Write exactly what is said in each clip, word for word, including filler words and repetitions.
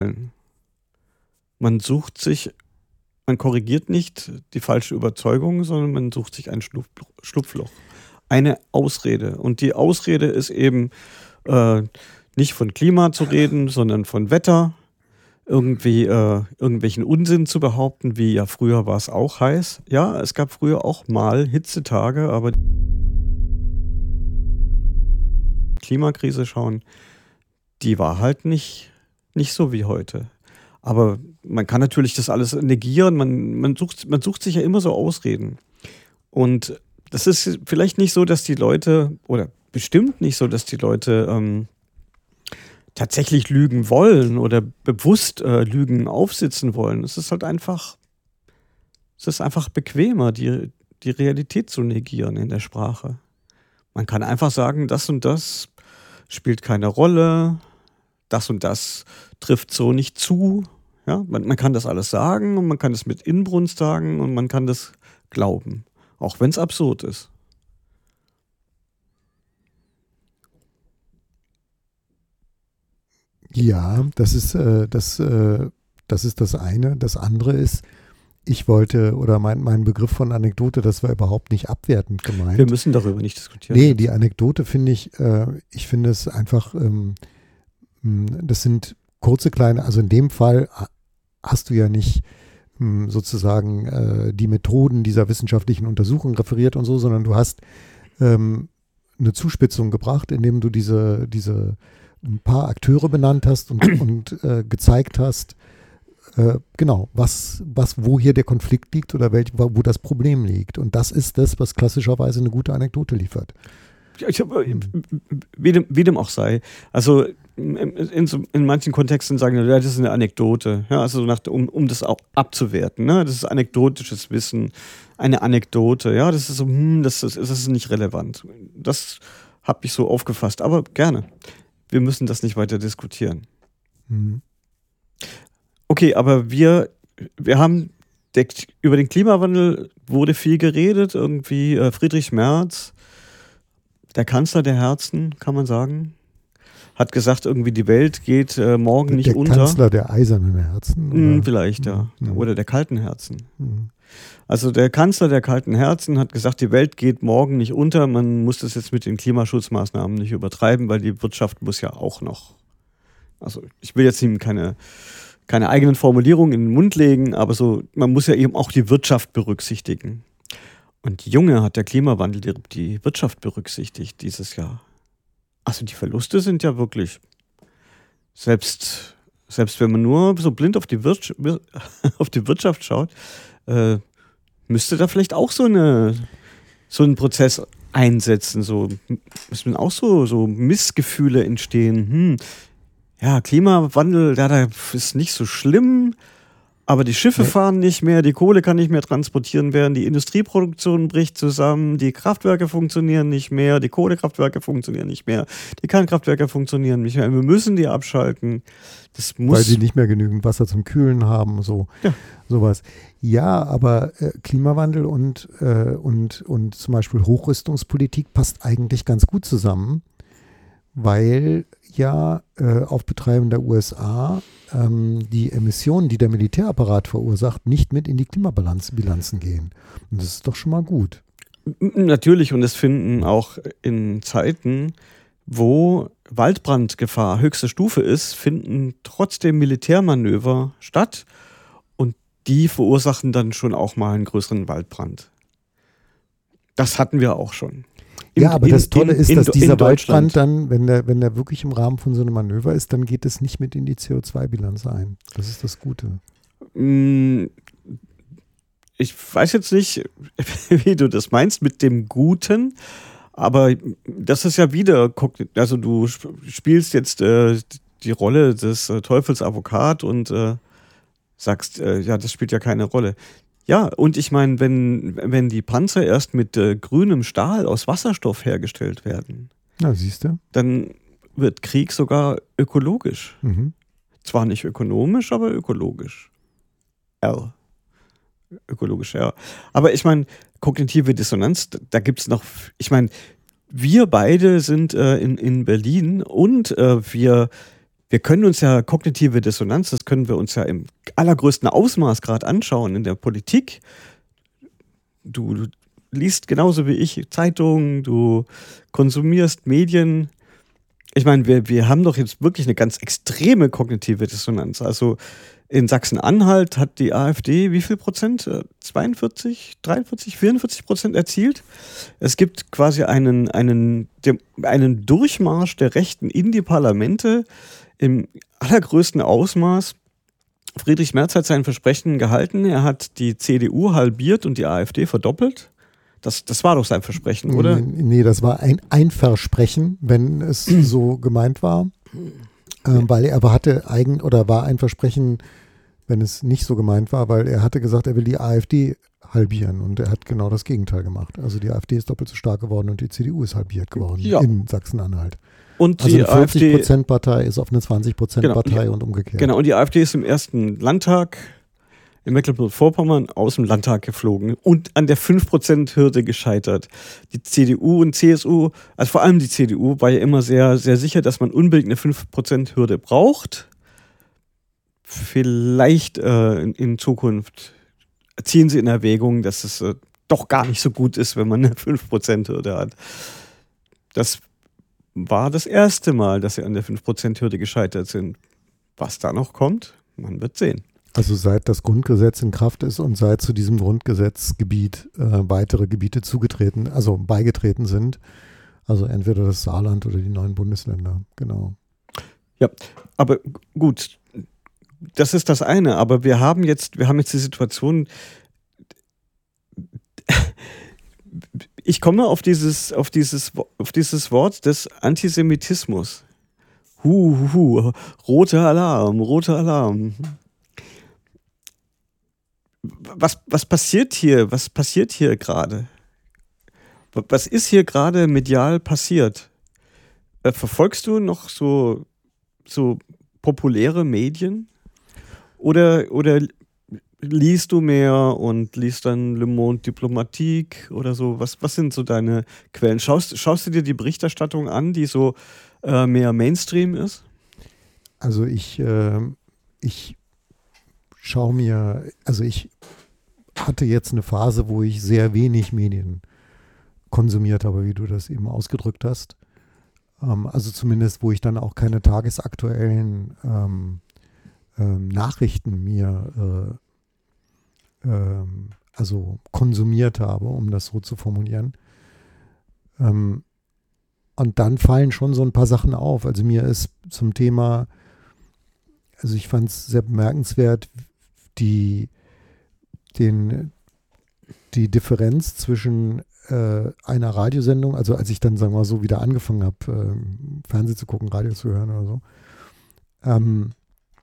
Man sucht sich, man korrigiert nicht die falsche Überzeugung, sondern man sucht sich ein Schlupfloch, Schlupfloch eine Ausrede. Und die Ausrede ist eben äh, nicht von Klima zu reden, sondern von Wetter, irgendwie äh, irgendwelchen Unsinn zu behaupten, wie ja früher war es auch heiß. Ja, es gab früher auch mal Hitzetage, aber die Klimakrise schauen, die war halt nicht, nicht so wie heute. Aber man kann natürlich das alles negieren, man, man, sucht, man sucht sich ja immer so Ausreden. Und das ist vielleicht nicht so, dass die Leute, oder bestimmt nicht so, dass die Leute ähm, tatsächlich lügen wollen oder bewusst äh, Lügen aufsitzen wollen. Es ist halt einfach, es ist einfach bequemer, die, die Realität zu negieren in der Sprache. Man kann einfach sagen, das und das spielt keine Rolle, das und das trifft so nicht zu. Ja, man, man kann das alles sagen und man kann das mit Inbrunst sagen und man kann das glauben, auch wenn es absurd ist. Ja, das ist, äh, das, äh, das ist das eine. Das andere ist, ich wollte, oder mein, mein Begriff von Anekdote, das war überhaupt nicht abwertend gemeint. Wir müssen darüber nicht diskutieren. Nee, die Anekdote finde ich, äh, ich finde es einfach, ähm, das sind kurze kleine, also in dem Fall hast du ja nicht ähm, sozusagen äh, die Methoden dieser wissenschaftlichen Untersuchung referiert und so, sondern du hast ähm, eine Zuspitzung gebracht, indem du diese, diese ein paar Akteure benannt hast und, und äh, gezeigt hast, äh, genau, was, was, wo hier der Konflikt liegt oder welch, wo das Problem liegt. Und das ist das, was klassischerweise eine gute Anekdote liefert. Ich hab, wie, dem, wie dem auch sei. Also in, in, in manchen Kontexten sagen, ja, das ist eine Anekdote. Ja, also nach, um, um das auch abzuwerten. Ne? Das ist anekdotisches Wissen, eine Anekdote. Ja, das ist so, hm, das ist, das ist nicht relevant. Das habe ich so aufgefasst. Aber gerne. Wir müssen das nicht weiter diskutieren. Mhm. Okay, aber wir, wir haben, der, über den Klimawandel wurde viel geredet. Irgendwie äh, Friedrich Merz, der Kanzler der Herzen, kann man sagen, hat gesagt, irgendwie die Welt geht äh, morgen der nicht der unter. Der Kanzler der eisernen Herzen? Hm, vielleicht, ja. Mhm. Oder der kalten Herzen. Mhm. Also der Kanzler der kalten Herzen hat gesagt, die Welt geht morgen nicht unter. Man muss das jetzt mit den Klimaschutzmaßnahmen nicht übertreiben, weil die Wirtschaft muss ja auch noch. Also ich will jetzt ihm keine, keine eigenen Formulierungen in den Mund legen, aber so, man muss ja eben auch die Wirtschaft berücksichtigen. Und Junge, hat der Klimawandel die, die Wirtschaft berücksichtigt dieses Jahr. Also die Verluste sind ja wirklich, selbst, selbst wenn man nur so blind auf die, Wirtschaft, auf die Wirtschaft schaut, äh, müsste da vielleicht auch so, eine, so einen Prozess einsetzen. So müssen auch so, so Missgefühle entstehen. Hm, ja, Klimawandel, ja, da ist nicht so schlimm. Aber die Schiffe fahren nicht mehr, die Kohle kann nicht mehr transportieren werden, die Industrieproduktion bricht zusammen, die Kraftwerke funktionieren nicht mehr, die Kohlekraftwerke funktionieren nicht mehr, die Kernkraftwerke funktionieren nicht mehr. Wir müssen die abschalten. Das muss Weil sie nicht mehr genügend Wasser zum Kühlen haben, so ja. sowas. Ja, aber äh, Klimawandel und, äh, und, und zum Beispiel Hochrüstungspolitik passt eigentlich ganz gut zusammen, weil ja äh, auf Betreiben der U S A ähm, die Emissionen, die der Militärapparat verursacht, nicht mit in die Klimabilanzen gehen. Und das ist doch schon mal gut. Natürlich, und es finden auch in Zeiten, wo Waldbrandgefahr höchste Stufe ist, finden trotzdem Militärmanöver statt und die verursachen dann schon auch mal einen größeren Waldbrand. Das hatten wir auch schon. In, ja, aber in, das Tolle in, ist, in, dass dieser Waldbrand dann, wenn der, wenn der wirklich im Rahmen von so einem Manöver ist, dann geht es nicht mit in die C O zwei Bilanz ein. Das ist das Gute. Ich weiß jetzt nicht, wie du das meinst mit dem Guten, aber das ist ja wieder, also du spielst jetzt äh, die Rolle des äh, Teufels Advokat und äh, sagst, äh, ja, das spielt ja keine Rolle. Ja, und ich meine, wenn, wenn die Panzer erst mit äh, grünem Stahl aus Wasserstoff hergestellt werden, na, siehst du, dann wird Krieg sogar ökologisch. Mhm. Zwar nicht ökonomisch, aber ökologisch. R. Ökologisch, ja. Aber ich meine, kognitive Dissonanz, da gibt es noch, ich meine, wir beide sind äh, in, in Berlin und äh, wir wir können uns ja kognitive Dissonanz, das können wir uns ja im allergrößten Ausmaß gerade anschauen in der Politik. Du, du liest genauso wie ich Zeitungen, du konsumierst Medien. Ich meine, wir, wir haben doch jetzt wirklich eine ganz extreme kognitive Dissonanz. Also in Sachsen-Anhalt hat die AfD wie viel Prozent? zweiundvierzig, dreiundvierzig, vierundvierzig Prozent erzielt. Es gibt quasi einen, einen, einen Durchmarsch der Rechten in die Parlamente im allergrößten Ausmaß. Friedrich Merz hat sein Versprechen gehalten. Er hat die C D U halbiert und die AfD verdoppelt. Das, das war doch sein Versprechen, oder? Nee, das war ein, ein Versprechen, wenn es so gemeint war. Ähm, weil er aber hatte eigen oder war ein Versprechen, wenn es nicht so gemeint war, weil er hatte gesagt, er will die AfD halbieren und er hat genau das Gegenteil gemacht. Also die AfD ist doppelt so stark geworden und die C D U ist halbiert geworden ja. in Sachsen-Anhalt. Und also die eine vierzig Prozent Partei ist auf eine zwanzig Prozent genau, Partei die, und umgekehrt. Genau, und die AfD ist im ersten Landtag in Mecklenburg-Vorpommern aus dem Landtag geflogen und an der fünf Prozent Hürde gescheitert. Die C D U und C S U, also vor allem die C D U, war ja immer sehr, sehr sicher, dass man unbedingt eine fünf Prozent Hürde braucht. Vielleicht äh, in, in Zukunft ziehen sie in Erwägung, dass es äh, doch gar nicht so gut ist, wenn man eine fünf Prozent Hürde hat. Das war das erste Mal, dass sie an der fünf Prozent Hürde gescheitert sind. Was da noch kommt, man wird sehen. Also seit das Grundgesetz in Kraft ist und seit zu diesem Grundgesetzgebiet äh, weitere Gebiete zugetreten, also beigetreten sind, also entweder das Saarland oder die neuen Bundesländer, genau. Ja, aber gut, das ist das eine, aber wir haben jetzt, wir haben jetzt die Situation, ich komme auf dieses, auf dieses, auf dieses Wort des Antisemitismus. Hu, hu, hu, roter Alarm, roter Alarm. Was, was passiert hier? Was passiert hier gerade? Was ist hier gerade medial passiert? Äh, verfolgst du noch so, so populäre Medien? Oder, oder liest du mehr und liest dann Le Monde Diplomatique oder so? Was, was sind so deine Quellen? Schaust, schaust du dir die Berichterstattung an, die so äh, mehr Mainstream ist? Also ich, äh, ich schaue mir, also ich hatte jetzt eine Phase, wo ich sehr wenig Medien konsumiert habe, wie du das eben ausgedrückt hast. Ähm, also zumindest, wo ich dann auch keine tagesaktuellen ähm, ähm, Nachrichten mir äh, ähm, also konsumiert habe, um das so zu formulieren. Ähm, und dann fallen schon so ein paar Sachen auf. Also mir ist zum Thema, also ich fand es sehr bemerkenswert, die, den, die Differenz zwischen äh, einer Radiosendung, also als ich dann, sagen wir mal so, wieder angefangen habe, äh, Fernsehen zu gucken, Radio zu hören oder so, ähm,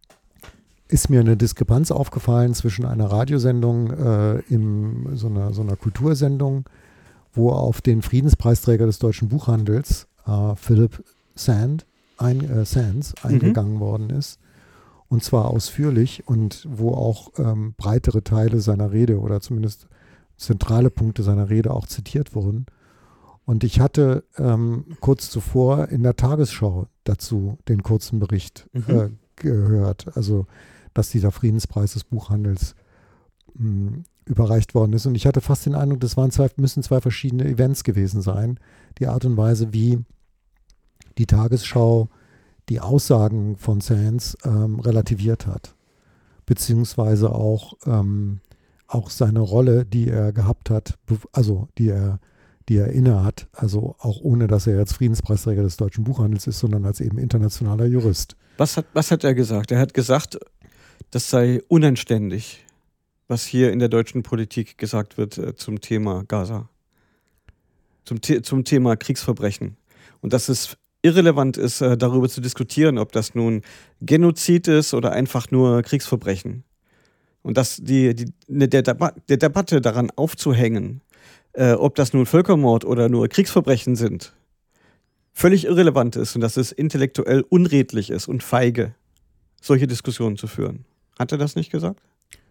ist mir eine Diskrepanz aufgefallen zwischen einer Radiosendung äh, in so einer, so einer Kultursendung, wo auf den Friedenspreisträger des deutschen Buchhandels, äh, Philipp Sand, ein, äh, Sands, eingegangen mhm. worden ist. Und zwar ausführlich und wo auch ähm, breitere Teile seiner Rede oder zumindest zentrale Punkte seiner Rede auch zitiert wurden. Und ich hatte ähm, kurz zuvor in der Tagesschau dazu den kurzen Bericht mhm. äh, gehört. Also, dass dieser Friedenspreis des Buchhandels mh, überreicht worden ist. Und ich hatte fast den Eindruck, das waren zwei, müssen zwei verschiedene Events gewesen sein. Die Art und Weise, wie die Tagesschau die Aussagen von Sands ähm, relativiert hat, beziehungsweise auch, ähm, auch seine Rolle, die er gehabt hat, also die er, die er inne hat, also auch ohne, dass er jetzt Friedenspreisträger des deutschen Buchhandels ist, sondern als eben internationaler Jurist. Was hat, was hat er gesagt? Er hat gesagt, das sei unanständig, was hier in der deutschen Politik gesagt wird äh, zum Thema Gaza, zum, The- zum Thema Kriegsverbrechen. Und dass es irrelevant ist, äh, darüber zu diskutieren, ob das nun Genozid ist oder einfach nur Kriegsverbrechen. Und dass die, die, ne, der, Deba- der Debatte daran aufzuhängen, äh, ob das nun Völkermord oder nur Kriegsverbrechen sind, völlig irrelevant ist und dass es intellektuell unredlich ist und feige, solche Diskussionen zu führen. Hat er das nicht gesagt?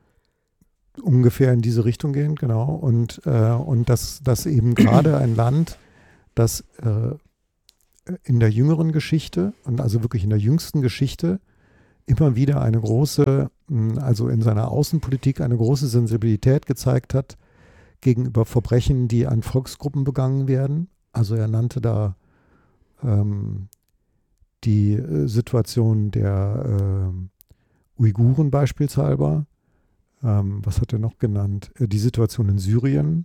Ungefähr in diese Richtung gehen, genau. Und, äh, und dass, dass eben gerade ein Land, das äh, in der jüngeren Geschichte und also wirklich in der jüngsten Geschichte immer wieder eine große, also in seiner Außenpolitik eine große Sensibilität gezeigt hat gegenüber Verbrechen, die an Volksgruppen begangen werden. Also er nannte da ähm, die äh, Situation der äh, Uiguren beispielsweise. Ähm, was hat er noch genannt? Äh, die Situation in Syrien.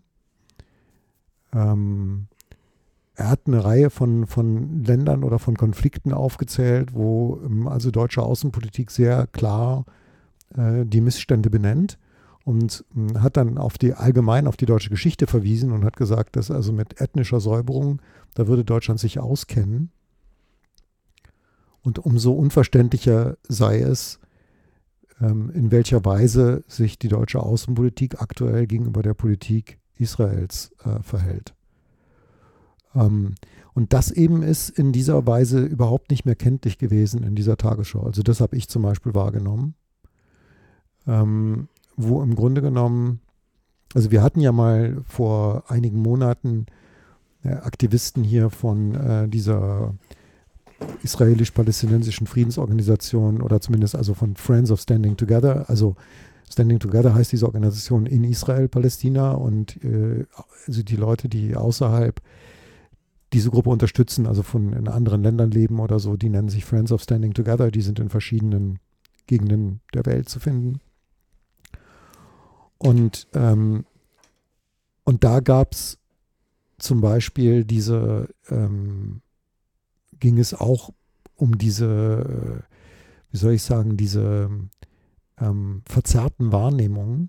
Ähm, er hat eine Reihe von, von Ländern oder von Konflikten aufgezählt, wo ähm, also deutsche Außenpolitik sehr klar äh, die Missstände benennt und äh, hat dann auf die allgemein auf die deutsche Geschichte verwiesen und hat gesagt, dass also mit ethnischer Säuberung, da würde Deutschland sich auskennen. Und umso unverständlicher sei es, ähm, in welcher Weise sich die deutsche Außenpolitik aktuell gegenüber der Politik Israels äh, verhält. Ähm, und das eben ist in dieser Weise überhaupt nicht mehr kenntlich gewesen in dieser Tagesschau. Also das habe ich zum Beispiel wahrgenommen, ähm, wo im Grunde genommen, also wir hatten ja mal vor einigen Monaten äh, Aktivisten hier von äh, dieser israelisch-palästinensischen Friedensorganisation oder zumindest also von Friends of Standing Together. Also Standing Together heißt diese Organisation in Israel, Palästina und äh, also die Leute, die außerhalb diese Gruppe unterstützen, also von in anderen Ländern leben oder so, die nennen sich Friends of Standing Together, die sind in verschiedenen Gegenden der Welt zu finden. Und, ähm, und da gab es zum Beispiel diese, ähm, ging es auch um diese, wie soll ich sagen, diese ähm, verzerrten Wahrnehmungen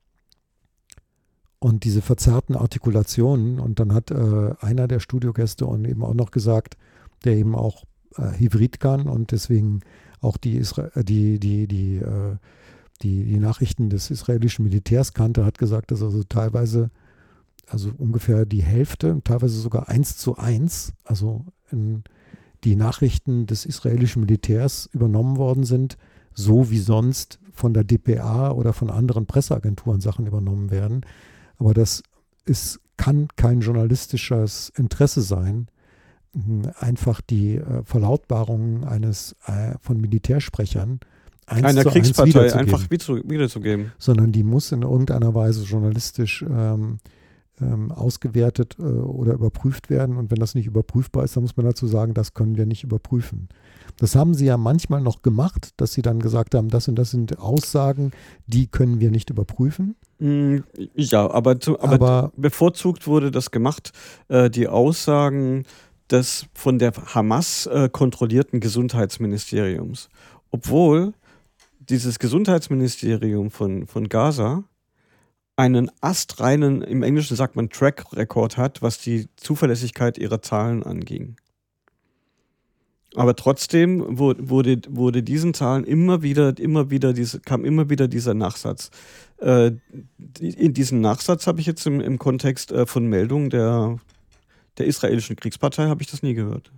und diese verzerrten Artikulationen. Und dann hat äh, einer der Studiogäste und eben auch noch gesagt, der eben auch äh, Hybrid kann und deswegen auch die, Isra- die, die, die, äh, die, die Nachrichten des israelischen Militärs kannte, hat gesagt, dass also teilweise, also ungefähr die Hälfte, teilweise sogar eins zu eins, also in, die Nachrichten des israelischen Militärs übernommen worden sind, so wie sonst von der D P A oder von anderen Presseagenturen Sachen übernommen werden. Aber das ist, kann kein journalistisches Interesse sein, einfach die äh, Verlautbarungen eines äh, von Militärsprechern eins einer zu Kriegspartei eins einfach wiederzugeben. Sondern die muss in irgendeiner Weise journalistisch ähm, ähm, ausgewertet äh, oder überprüft werden. Und wenn das nicht überprüfbar ist, dann muss man dazu sagen, das können wir nicht überprüfen. Das haben sie ja manchmal noch gemacht, dass sie dann gesagt haben, das und das sind Aussagen, die können wir nicht überprüfen. Ja, aber, zu, aber, aber bevorzugt wurde das gemacht, äh, die Aussagen des von der Hamas äh, kontrollierten Gesundheitsministeriums. Obwohl dieses Gesundheitsministerium von, von Gaza einen astreinen, im Englischen sagt man Track-Record hat, was die Zuverlässigkeit ihrer Zahlen anging. Aber trotzdem wurde, wurde, wurde diesen Zahlen immer wieder, immer wieder diese, kam immer wieder dieser Nachsatz. Äh, in diesen Nachsatz habe ich jetzt im, im Kontext äh, von Meldungen der, der israelischen Kriegspartei habe ich das nie gehört.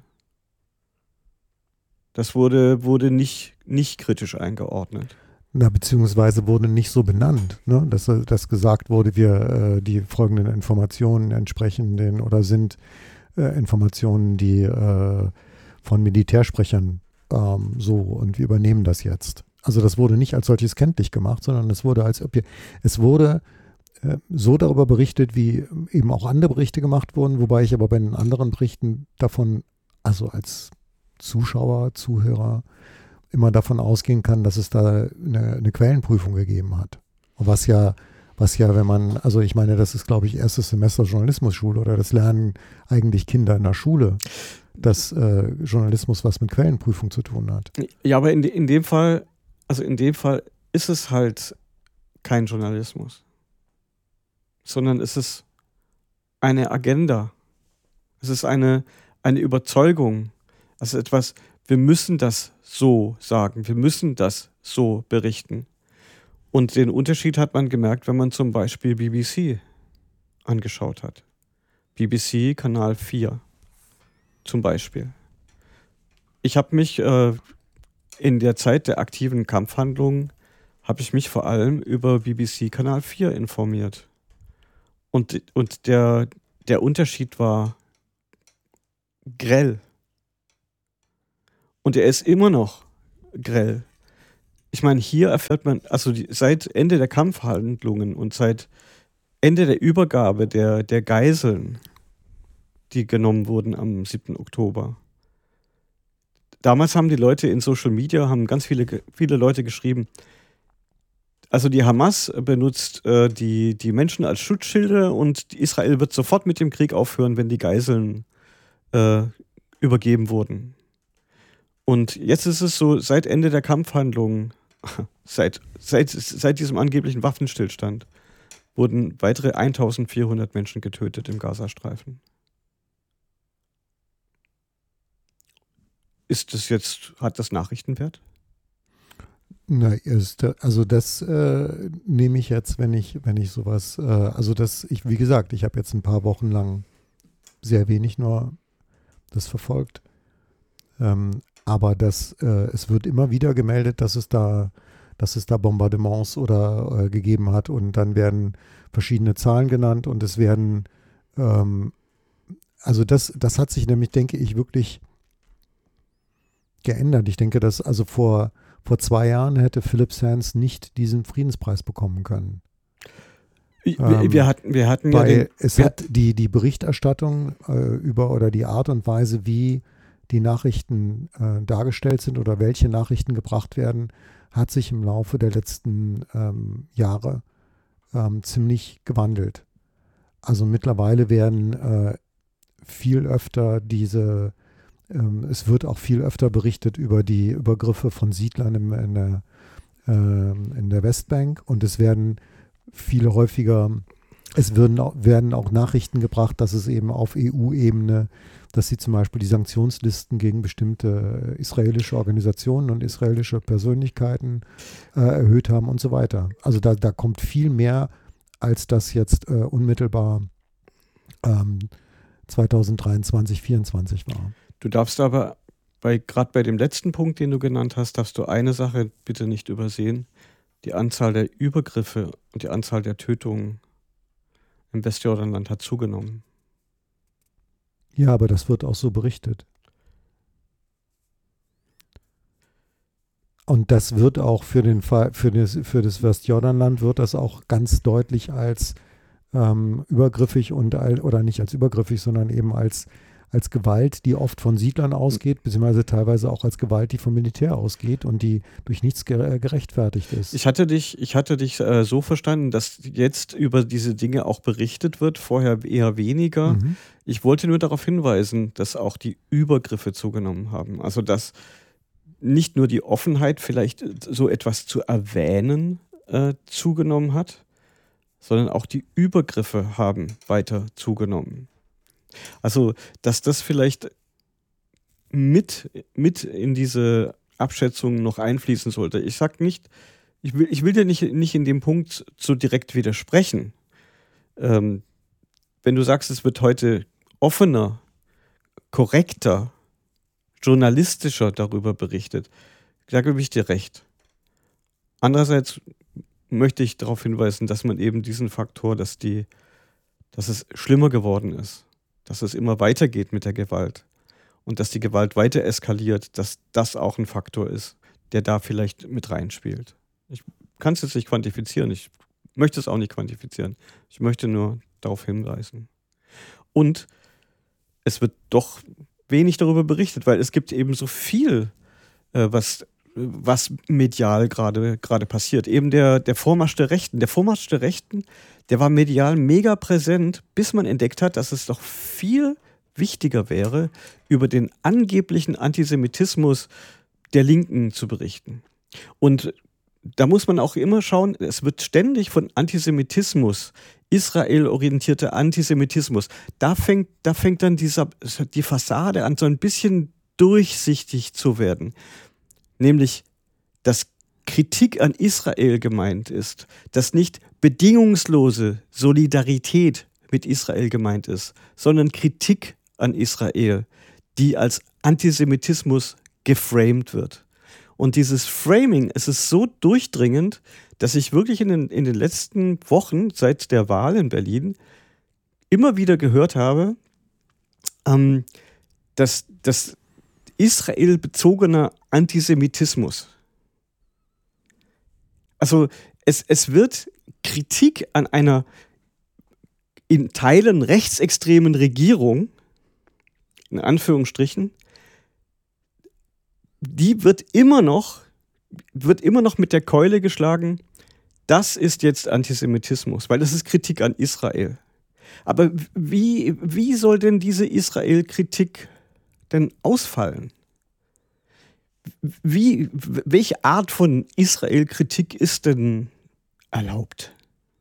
Das wurde, wurde nicht, nicht kritisch eingeordnet. Na, beziehungsweise wurde nicht so benannt, ne? dass, dass gesagt wurde, wir äh, die folgenden Informationen entsprechen den oder sind äh, Informationen, die äh, von Militärsprechern ähm, so und wir übernehmen das jetzt. Also das wurde nicht als solches kenntlich gemacht, sondern es wurde als ob wir, es wurde äh, so darüber berichtet, wie eben auch andere Berichte gemacht wurden, wobei ich aber bei den anderen Berichten davon, also als Zuschauer, Zuhörer, immer davon ausgehen kann, dass es da eine, eine Quellenprüfung gegeben hat. Und was ja, was ja, wenn man, also ich meine, das ist, glaube ich, erstes Semester Journalismusschule oder das lernen eigentlich Kinder in der Schule, dass äh, Journalismus was mit Quellenprüfung zu tun hat. Ja, aber in, de, in dem Fall, also in dem Fall ist es halt kein Journalismus, sondern es ist eine Agenda. Es ist eine, eine Überzeugung. Also etwas, wir müssen das so sagen, wir müssen das so berichten. Und den Unterschied hat man gemerkt, wenn man zum Beispiel B B C angeschaut hat. B B C Kanal vier zum Beispiel. Ich habe mich äh, in der Zeit der aktiven Kampfhandlungen, habe ich mich vor allem über B B C Kanal vier informiert. Und, und der, der Unterschied war grell. Und er ist immer noch grell. Ich meine, hier erfährt man, also die, seit Ende der Kampfhandlungen und seit Ende der Übergabe der, der Geiseln, die genommen wurden am siebten Oktober. Damals haben die Leute in Social Media, haben ganz viele, viele Leute geschrieben, also die Hamas benutzt äh, die, die Menschen als Schutzschilde und Israel wird sofort mit dem Krieg aufhören, wenn die Geiseln äh, übergeben wurden. Und jetzt ist es so, seit Ende der Kampfhandlungen, seit, seit, seit diesem angeblichen Waffenstillstand, wurden weitere eintausendvierhundert Menschen getötet im Gazastreifen. Ist das jetzt, hat das Nachrichtenwert? Na, ist, also das äh, nehme ich jetzt, wenn ich, wenn ich sowas, äh, also das, ich, wie gesagt, ich habe jetzt ein paar Wochen lang sehr wenig nur das verfolgt. Ähm, aber das, äh, es wird immer wieder gemeldet, dass es da, dass es da Bombardements oder äh, gegeben hat und dann werden verschiedene Zahlen genannt und es werden, ähm, also das, das hat sich nämlich, denke ich, wirklich geändert. Ich denke, dass also vor, vor zwei Jahren hätte Philipp Sands nicht diesen Friedenspreis bekommen können. Wir, ähm, wir hatten, wir hatten weil ja den, es hat die, die Berichterstattung äh, über oder die Art und Weise, wie die Nachrichten äh, dargestellt sind oder welche Nachrichten gebracht werden, hat sich im Laufe der letzten ähm, Jahre ähm, ziemlich gewandelt. Also mittlerweile werden äh, viel öfter diese, ähm, es wird auch viel öfter berichtet über die Übergriffe von Siedlern im, in, der, äh, in der Westbank und es werden viele häufiger, es werden auch, werden auch Nachrichten gebracht, dass es eben auf E U-Ebene, dass sie zum Beispiel die Sanktionslisten gegen bestimmte israelische Organisationen und israelische Persönlichkeiten äh, erhöht haben und so weiter. Also da, da kommt viel mehr, als das jetzt äh, unmittelbar ähm, zweitausenddreiundzwanzig, vierundzwanzig war. Du darfst aber, bei, gerade bei dem letzten Punkt, den du genannt hast, darfst du eine Sache bitte nicht übersehen. Die Anzahl der Übergriffe und die Anzahl der Tötungen im Westjordanland hat zugenommen. Ja, aber das wird auch so berichtet. Und das wird auch für den Fall, für das, für das Westjordanland wird das auch ganz deutlich als ähm, übergriffig und oder nicht als übergriffig, sondern eben als, als Gewalt, die oft von Siedlern ausgeht, beziehungsweise teilweise auch als Gewalt, die vom Militär ausgeht und die durch nichts gerechtfertigt ist. Ich hatte dich, ich hatte dich äh, so verstanden, dass jetzt über diese Dinge auch berichtet wird, vorher eher weniger. Mhm. Ich wollte nur darauf hinweisen, dass auch die Übergriffe zugenommen haben. Also dass nicht nur die Offenheit, vielleicht so etwas zu erwähnen, äh, zugenommen hat, sondern auch die Übergriffe haben weiter zugenommen. Also, dass das vielleicht mit, mit in diese Abschätzung noch einfließen sollte. Ich sag nicht, ich will, ich will dir nicht, nicht in dem Punkt so direkt widersprechen. Ähm, wenn du sagst, es wird heute offener, korrekter, journalistischer darüber berichtet, da gebe ich dir recht. Andererseits möchte ich darauf hinweisen, dass man eben diesen Faktor, dass die, dass es schlimmer geworden ist, dass es immer weitergeht mit der Gewalt und dass die Gewalt weiter eskaliert, dass das auch ein Faktor ist, der da vielleicht mit reinspielt. Ich kann es jetzt nicht quantifizieren, ich möchte es auch nicht quantifizieren. Ich möchte nur darauf hinweisen. Und es wird doch wenig darüber berichtet, weil es gibt eben so viel, äh, was, was medial gerade gerade passiert. Eben der, der Vormarsch der Rechten. Der Vormarsch der Rechten, der war medial mega präsent, bis man entdeckt hat, dass es doch viel wichtiger wäre, über den angeblichen Antisemitismus der Linken zu berichten. Und da muss man auch immer schauen, es wird ständig von Antisemitismus, israelorientierter Antisemitismus, da fängt, da fängt dann dieser, die Fassade an, so ein bisschen durchsichtig zu werden. Nämlich, dass Kritik an Israel gemeint ist, dass nicht bedingungslose Solidarität mit Israel gemeint ist, sondern Kritik an Israel, die als Antisemitismus geframed wird. Und dieses Framing, es ist so durchdringend, dass ich wirklich in den, in den letzten Wochen, seit der Wahl in Berlin, immer wieder gehört habe, ähm, dass, dass Israel bezogener Antisemitismus. Also es, es wird Kritik an einer in Teilen rechtsextremen Regierung, in Anführungsstrichen, die wird immer noch, wird immer noch mit der Keule geschlagen, das ist jetzt Antisemitismus, weil das ist Kritik an Israel. Aber wie, wie soll denn diese Israel-Kritik denn ausfallen? Wie, welche Art von Israel-Kritik ist denn erlaubt?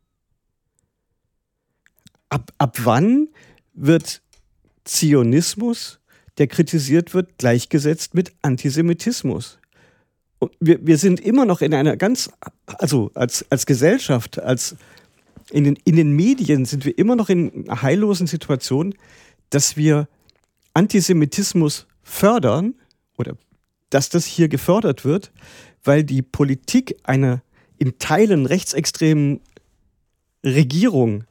Ab, ab wann wird Zionismus, der kritisiert wird, gleichgesetzt mit Antisemitismus? Und wir, wir sind immer noch in einer ganz, also als, als Gesellschaft, als in den, in den Medien sind wir immer noch in einer heillosen Situation, dass wir Antisemitismus fördern oder dass das hier gefördert wird, weil die Politik einer in Teilen rechtsextremen Regierung,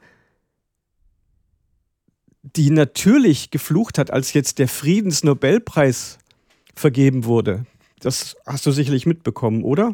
die natürlich geflucht hat, als jetzt der Friedensnobelpreis vergeben wurde. Das hast du sicherlich mitbekommen, oder?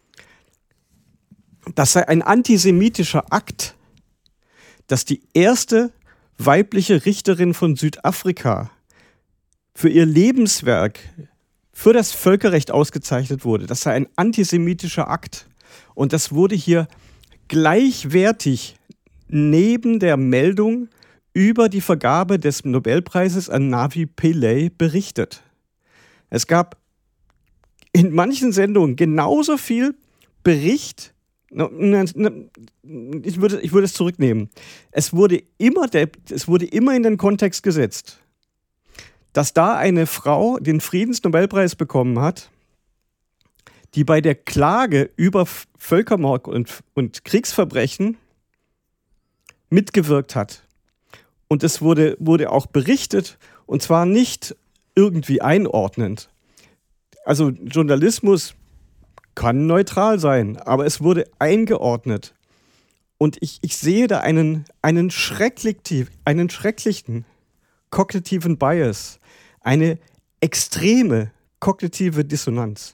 Das sei ein antisemitischer Akt, dass die erste weibliche Richterin von Südafrika für ihr Lebenswerk für das Völkerrecht ausgezeichnet wurde. Das sei ein antisemitischer Akt. Und das wurde hier gleichwertig neben der Meldung über die Vergabe des Nobelpreises an Navi Pillay berichtet. Es gab in manchen Sendungen genauso viel Bericht. Ich würde, ich würde es zurücknehmen. Es wurde immer der, es wurde immer in den Kontext gesetzt, dass da eine Frau den Friedensnobelpreis bekommen hat, die bei der Klage über Völkermord und, und Kriegsverbrechen mitgewirkt hat. Und es wurde, wurde auch berichtet, und zwar nicht irgendwie einordnend. Also Journalismus kann neutral sein, aber es wurde eingeordnet. Und ich, ich sehe da einen, einen, schrecklich, einen schrecklichen kognitiven Bias, eine extreme kognitive Dissonanz.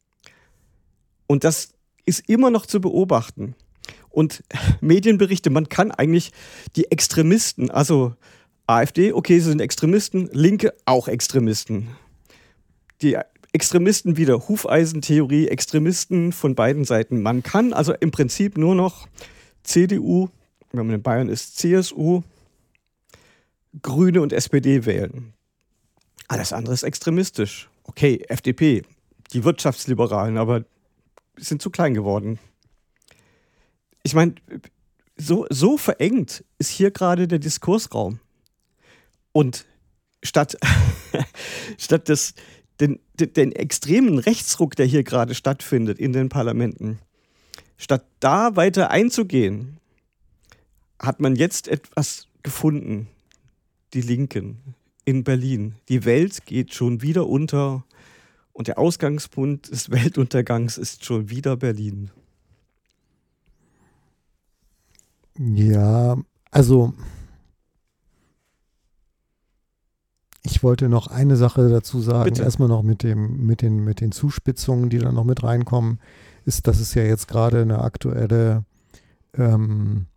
Und das ist immer noch zu beobachten. Und Medienberichte, man kann eigentlich die Extremisten, also AfD, okay, sie sind Extremisten, Linke auch Extremisten. Die Extremisten wieder, Hufeisentheorie, Extremisten von beiden Seiten. Man kann also im Prinzip nur noch C D U, wenn man in Bayern ist, C S U, Grüne und S P D wählen. Alles andere ist extremistisch. Okay, F D P, die Wirtschaftsliberalen, aber sind zu klein geworden. Ich meine, so, so verengt ist hier gerade der Diskursraum. Und statt, statt des, den, den, den extremen Rechtsruck, der hier gerade stattfindet in den Parlamenten, statt da weiter einzugehen, hat man jetzt etwas gefunden. Die Linken in Berlin. Die Welt geht schon wieder unter und der Ausgangspunkt des Weltuntergangs ist schon wieder Berlin. Ja, also ich wollte noch eine Sache dazu sagen. Bitte. Erstmal noch mit dem, mit den, mit den Zuspitzungen, die da noch mit reinkommen, ist, dass es ja jetzt gerade eine aktuelle ähm,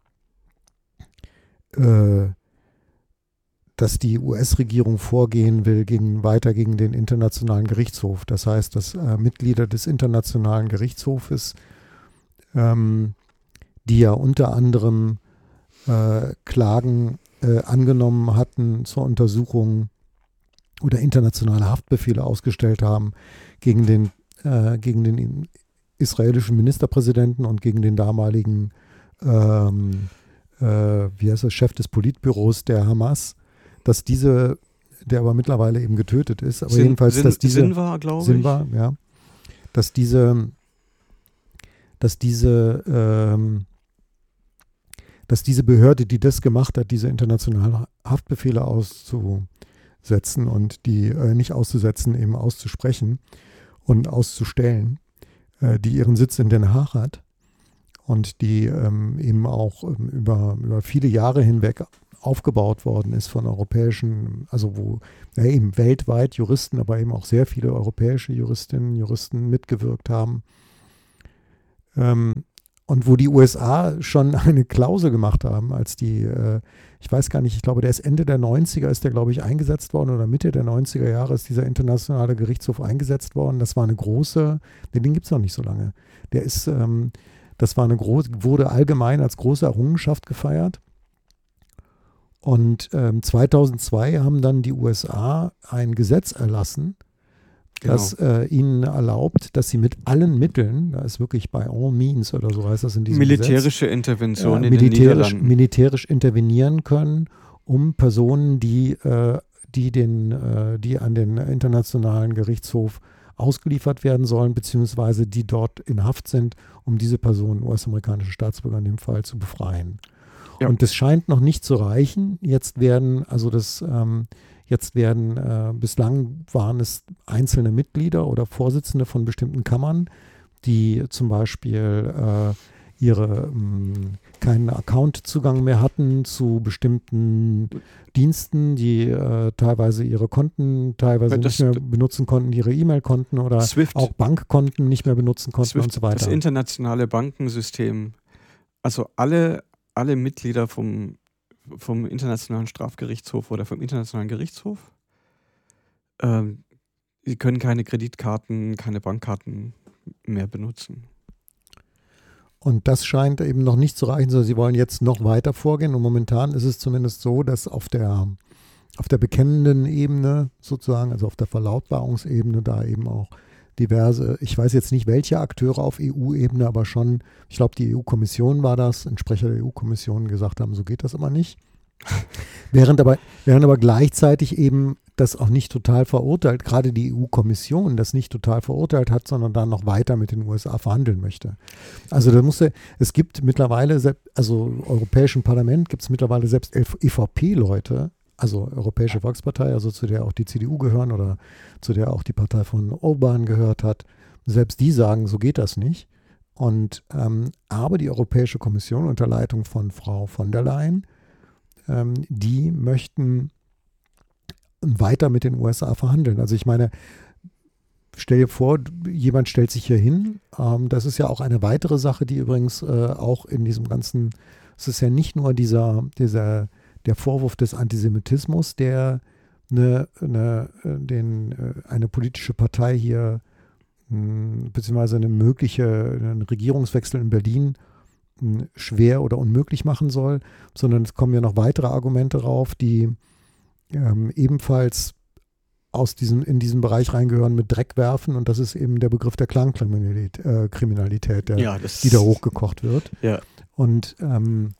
äh, dass die U S-Regierung vorgehen will gegen, weiter gegen den Internationalen Gerichtshof. Das heißt, dass äh, Mitglieder des Internationalen Gerichtshofes, ähm, die ja unter anderem äh, Klagen äh, angenommen hatten zur Untersuchung oder internationale Haftbefehle ausgestellt haben gegen den, äh, gegen den israelischen Ministerpräsidenten und gegen den damaligen ähm, äh, wie heißt das, Chef des Politbüros der Hamas, dass diese, der aber mittlerweile eben getötet ist, aber Sin, jedenfalls, Sin, dass diese Sinwar, glaube ich. Sinwar, ja, dass diese, dass diese, ähm, dass diese Behörde, die das gemacht hat, diese internationalen Haftbefehle auszusetzen und die äh, nicht auszusetzen, eben auszusprechen und auszustellen, äh, die ihren Sitz in Den Haag hat und die ähm, eben auch ähm, über, über viele Jahre hinweg aufgebaut worden ist von europäischen, also wo ja, eben weltweit Juristen, aber eben auch sehr viele europäische Juristinnen und Juristen mitgewirkt haben. Ähm, und wo die U S A schon eine Klausel gemacht haben, als die, äh, ich weiß gar nicht, ich glaube, der ist Ende der neunziger, ist der, glaube ich, eingesetzt worden oder Mitte der neunziger Jahre ist dieser internationale Gerichtshof eingesetzt worden. Das war eine große, den, den gibt es noch nicht so lange. Der ist, ähm, das war eine große, wurde allgemein als große Errungenschaft gefeiert. Und ähm, zweitausendzwei haben dann die U S A ein Gesetz erlassen, Genau. das äh, ihnen erlaubt, dass sie mit allen Mitteln, da ist wirklich bei all means oder so heißt das in diesem Militärische Gesetz, Intervention äh, in den militärisch, Niederlanden. militärisch intervenieren können, um Personen, die, äh, die, den, äh, die an den Internationalen Gerichtshof ausgeliefert werden sollen, beziehungsweise die dort in Haft sind, um diese Personen, U S-amerikanische Staatsbürger in dem Fall, zu befreien. Ja. Und das scheint noch nicht zu reichen. Jetzt werden, also das, ähm, jetzt werden, äh, bislang waren es einzelne Mitglieder oder Vorsitzende von bestimmten Kammern, die zum Beispiel äh, ihre mh, keinen Accountzugang mehr hatten zu bestimmten Diensten, die äh, teilweise ihre Konten teilweise Das- nicht mehr benutzen konnten, ihre E-Mail-Konten oder SWIFT. auch Bankkonten nicht mehr benutzen konnten SWIFT, und so weiter. das internationale Bankensystem, also alle, alle Mitglieder vom, vom Internationalen Strafgerichtshof oder vom Internationalen Gerichtshof, ähm, die können keine Kreditkarten, keine Bankkarten mehr benutzen. Und das scheint eben noch nicht zu reichen, sondern sie wollen jetzt noch weiter vorgehen. Und momentan ist es zumindest so, dass auf der, auf der bekennenden Ebene sozusagen, also auf der Verlautbarungsebene, da eben auch diverse, ich weiß jetzt nicht, welche Akteure auf E U-Ebene, aber schon, ich glaube, die E U-Kommission war das, ein Sprecher der E U-Kommission gesagt haben, so geht das immer nicht. während, aber, während aber gleichzeitig eben das auch nicht total verurteilt, gerade die E U-Kommission das nicht total verurteilt hat, sondern dann noch weiter mit den U S A verhandeln möchte. Also da musste, es gibt mittlerweile, also im Europäischen Parlament gibt es mittlerweile selbst E V P-Leute, also Europäische Volkspartei, also zu der auch die C D U gehören oder zu der auch die Partei von Orban gehört hat, selbst die sagen, so geht das nicht. Und ähm, aber die Europäische Kommission unter Leitung von Frau von der Leyen, ähm, die möchten weiter mit den U S A verhandeln. Also ich meine, stell dir vor, jemand stellt sich hier hin. Ähm, das ist ja auch eine weitere Sache, die übrigens äh, auch in diesem ganzen, es ist ja nicht nur dieser, dieser, der Vorwurf des Antisemitismus, der eine, eine, den, eine politische Partei hier mh, beziehungsweise eine mögliche einen Regierungswechsel in Berlin mh, schwer oder unmöglich machen soll, sondern es kommen ja noch weitere Argumente rauf, die Ähm, ebenfalls aus diesem, in diesen Bereich reingehören mit Dreck werfen, und das ist eben der Begriff der Clankriminalität, äh, Kriminalität, der, Ja, das, die da hochgekocht wird. Ja. Und, ähm,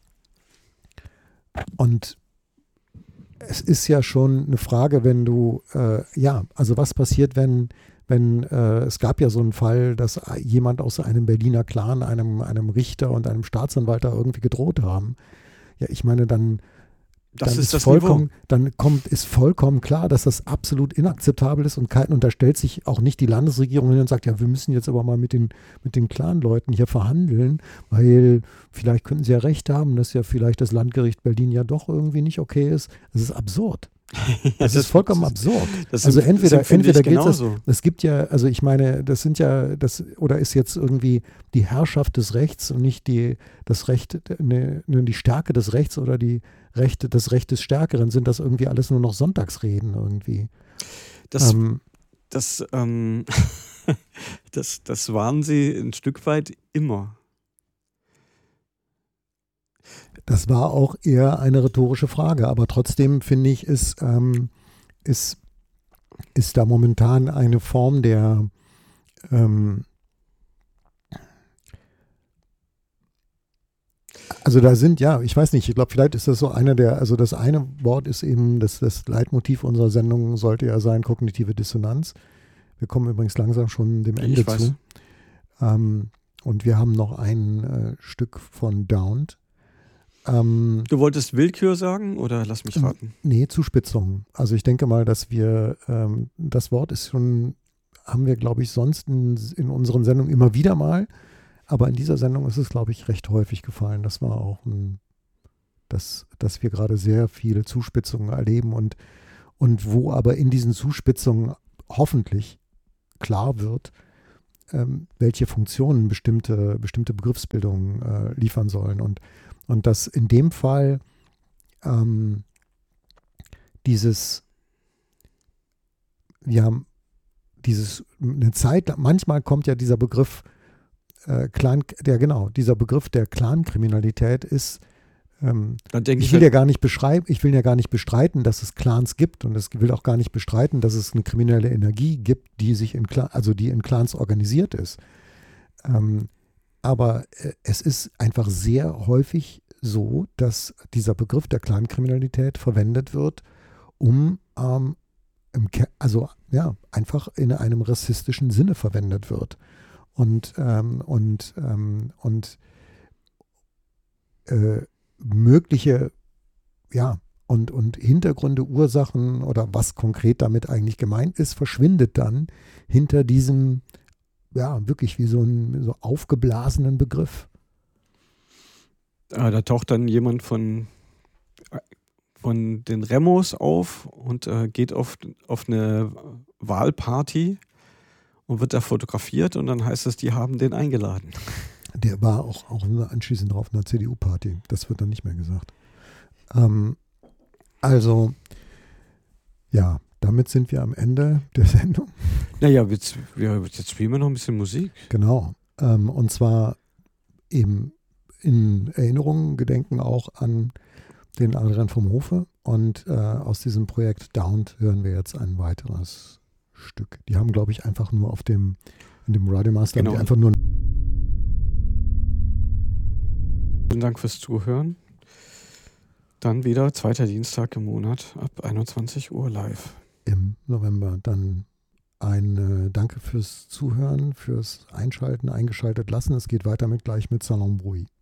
und es ist ja schon eine Frage, wenn du, äh, ja, also was passiert, wenn, wenn äh, es gab ja so einen Fall, dass jemand aus einem Berliner Clan, einem, einem Richter und einem Staatsanwalt da irgendwie gedroht haben. Ja, ich meine, dann Das dann ist ist das vollkommen, Niveau. dann kommt, ist vollkommen klar, dass das absolut inakzeptabel ist und kein, und da stellt sich auch nicht die Landesregierung hin und sagt, ja, wir müssen jetzt aber mal mit den, mit den Clan-Leuten hier verhandeln, weil vielleicht könnten sie ja recht haben, dass ja vielleicht das Landgericht Berlin ja doch irgendwie nicht okay ist. Das ist absurd. Das, das ist vollkommen das, absurd. Das also entweder, entweder geht das, genauso. es gibt ja, also ich meine, das sind ja, das, oder ist jetzt irgendwie die Herrschaft des Rechts und nicht die, das Recht, ne, die Stärke des Rechts oder die Rechte, das Recht des Stärkeren, sind das irgendwie alles nur noch Sonntagsreden irgendwie. Das, ähm, das, ähm, das, das waren sie ein Stück weit immer. Das war auch eher eine rhetorische Frage, aber trotzdem finde ich, ist, ähm, ist, ist da momentan eine Form der ähm, also da sind, ja, ich weiß nicht, ich glaube, vielleicht ist das so einer der, also das eine Wort ist eben, das, das Leitmotiv unserer Sendung sollte ja sein, kognitive Dissonanz. Wir kommen übrigens langsam schon dem Ende ich weiß. zu. Ähm, und wir haben noch ein äh, Stück von Downed. Ähm, du wolltest Willkür sagen oder lass mich raten? Nee, Zuspitzung. Also ich denke mal, dass wir, ähm, das Wort ist schon, haben wir, glaube ich, sonst in, in unseren Sendungen immer wieder mal, aber in dieser Sendung ist es, glaube ich, recht häufig gefallen. Das war auch ein, dass, dass wir gerade sehr viele Zuspitzungen erleben und, und wo aber in diesen Zuspitzungen hoffentlich klar wird, ähm, welche Funktionen bestimmte, bestimmte Begriffsbildungen äh, liefern sollen. Und, und dass in dem Fall ähm, dieses, wir haben dieses, eine Zeit, manchmal kommt ja dieser Begriff äh, Clan, der genau, dieser Begriff der Clankriminalität ist, ähm, ich, ich will ja gar nicht beschreiben, ich will ja gar nicht bestreiten, dass es Clans gibt und es will auch gar nicht bestreiten, dass es eine kriminelle Energie gibt, die sich in Clan, also die in Clans organisiert ist. Ähm, aber äh, es ist einfach sehr häufig so, dass dieser Begriff der Clankriminalität verwendet wird, um ähm, im also ja, einfach in einem rassistischen Sinne verwendet wird. Und, ähm, und, ähm, und äh, mögliche, ja, und, und Hintergründe, Ursachen oder was konkret damit eigentlich gemeint ist, verschwindet dann hinter diesem, ja, wirklich wie so ein so aufgeblasenen Begriff. Da taucht dann jemand von, von den Remos auf und äh, geht auf, auf eine Wahlparty und wird da fotografiert und dann heißt es, die haben den eingeladen. Der war auch, auch anschließend auf einer C D U-Party. Das wird dann nicht mehr gesagt. Ähm, also, ja, damit sind wir am Ende der Sendung. Naja, jetzt, jetzt spielen wir noch ein bisschen Musik. Genau. Ähm, und zwar eben in Erinnerung, Gedenken auch an den Adrian vom Hofe. Und äh, aus diesem Projekt Downed hören wir jetzt ein weiteres Stück. Die haben, glaube ich, einfach nur auf dem, in dem Radiomaster, genau. haben die einfach nur. Vielen Dank fürs Zuhören. Dann wieder zweiter Dienstag im Monat ab einundzwanzig Uhr live. Im November. Dann ein äh, Danke fürs Zuhören, fürs Einschalten, eingeschaltet lassen. Es geht weiter mit gleich mit Salon Bruit.